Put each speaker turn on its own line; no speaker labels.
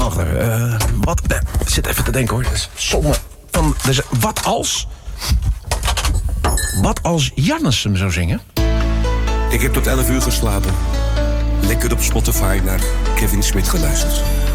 mag er. Ik zit even te denken hoor. Sommige van, dus, wat als Jannes hem zou zingen?
Ik heb tot 11 uur geslapen. Lekker op Spotify naar Kevin Smith geluisterd.